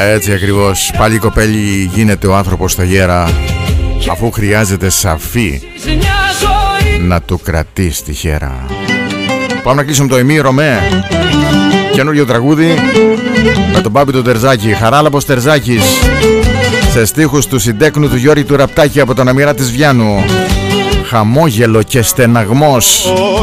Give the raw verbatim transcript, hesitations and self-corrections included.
Έτσι ακριβώς. Πάλι η κοπέλη γίνεται ο άνθρωπος στα γέρα, αφού χρειάζεται σαφή να του κρατήσει τη χέρα. Πάμε να κλείσουμε το ημίωρο με καινούριο τραγούδι με τον Μπάμπη τον Τερζάκη. Χαράλαμπος Τερζάκης σε στίχους του συντέκνου του Γιώργη του Ραπτάκη από τον Αμυρά της Βιάνου. Χαμόγελο και στεναγμός.